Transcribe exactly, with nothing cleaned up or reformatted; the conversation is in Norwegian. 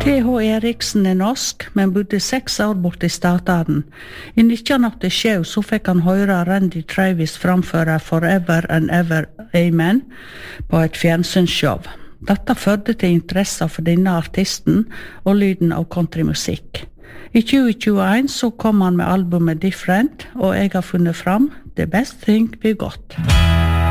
T H Eriksen er norsk, men bodde seks år borte i Statene. I nitten åttisju så fikk han høre Randy Travis framføre Forever and Ever Amen på et fjernsynsshow. Dette førte til interesse for denne artisten og lyden av countrymusikk. I tjue tjueén så kom han med albumet Different, og jeg har funnet fram The Best Thing We Got.